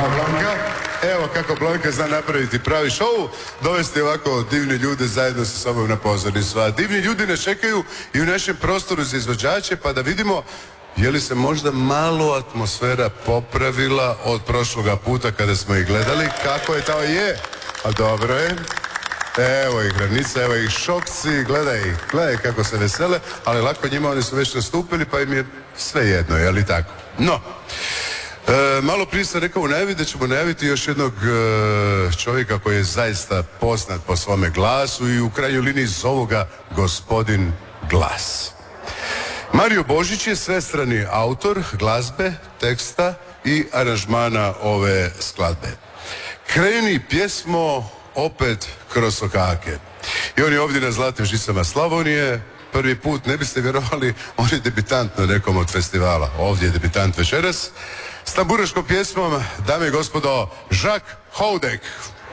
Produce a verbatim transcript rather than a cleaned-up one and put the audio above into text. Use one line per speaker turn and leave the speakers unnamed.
Bravo Blanka. Evo kako Blanka zna napraviti pravi šou, dovesti ovako divni ljude zajedno sa sobom na pozornicu. A divni ljudi ne čekaju i u našem prostoru za izvođače, pa da vidimo je li se možda malo atmosfera popravila od prošloga puta kada smo ih gledali. Kako je to? Je. A dobro je. Evo ih Ravnica, evo ih Šokci, gledaj ih, gledaj kako se vesele, ali lako njima, oni su već nastupili pa im je sve jedno, je li tako? No, e, malo prije sam rekao u najavi da ćemo najaviti još jednog e, čovjeka koji je zaista poznat po svome glasu i u krajnjoj liniji zovu ga Gospodin Glas. Mario Božić je svestrani autor glazbe, teksta i aranžmana ove skladbe. Kreni pjesmo opet kroz okake. I on je ovdje na Zlatnim žicama Slavonije. Prvi put, ne biste vjerovali, on je debitant na nekom od festivala. Ovdje je debitant večeras. S tamburaškom pjesmom, dame i gospodo, Žak Houdek.